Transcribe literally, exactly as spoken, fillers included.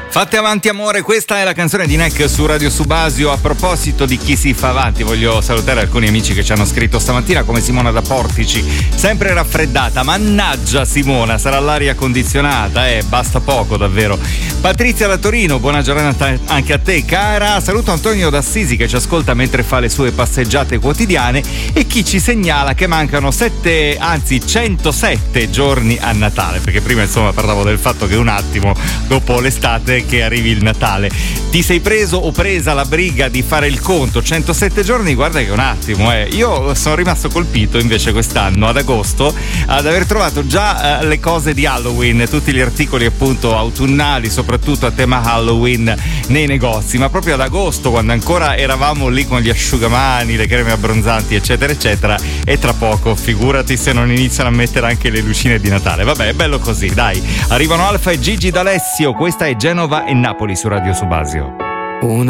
Fate avanti amore, questa è la canzone di Neck su Radio Subasio. A proposito di chi si fa avanti, voglio salutare alcuni amici che ci hanno scritto stamattina, come Simona da Portici, sempre raffreddata. Mannaggia Simona, sarà l'aria condizionata, eh, basta poco davvero. Patrizia da Torino, buona giornata anche a te cara. Saluto Antonio d'Assisi che ci ascolta mentre fa le sue passeggiate quotidiane e chi ci segnala che mancano sette, anzi centosette giorni a Natale, perché prima insomma parlavo del fatto che un attimo dopo l'estate che arrivi il Natale. Ti sei preso o presa la briga di fare il conto? centosette giorni, guarda che un attimo, eh. Io sono rimasto colpito invece quest'anno ad agosto ad aver trovato già eh, le cose di Halloween, tutti gli articoli appunto autunnali, soprattutto a tema Halloween nei negozi, ma proprio ad agosto, quando ancora eravamo lì con gli asciugamani, le creme abbronzanti eccetera eccetera, e tra poco figurati se non iniziano a mettere anche le lucine di Natale. Vabbè, è bello così, dai. Arrivano Alfa e Gigi D'Alessio, questa è Genova e Napoli su Radio Subasio. Una